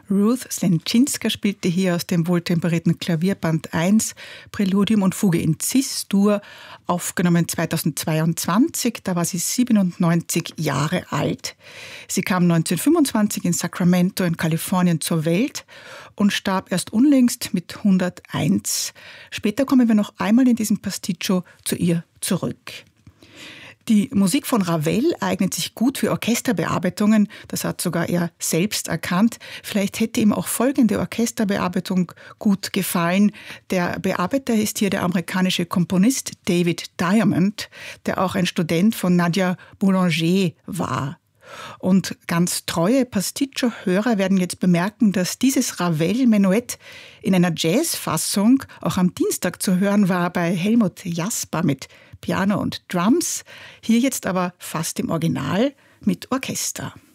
Ruth Slenczynska spielte hier aus dem wohltemperierten Klavierband 1 Präludium und Fuge in Cis-Dur, aufgenommen 2022, da war sie 97 Jahre alt. Sie kam 1925 in Sacramento in Kalifornien zur Welt und starb erst unlängst mit 101. Später kommen wir noch einmal in diesem Pasticcio zu ihr zurück. Die Musik von Ravel eignet sich gut für Orchesterbearbeitungen, das hat sogar er selbst erkannt. Vielleicht hätte ihm auch folgende Orchesterbearbeitung gut gefallen. Der Bearbeiter ist hier der amerikanische Komponist David Diamond, der auch ein Student von Nadia Boulanger war. Und ganz treue Pasticcio-Hörer werden jetzt bemerken, dass dieses Ravel-Menuett in einer Jazzfassung auch am Dienstag zu hören war bei Helmut Jasper mit Piano und Drums. Hier jetzt aber fast im Original mit Orchester.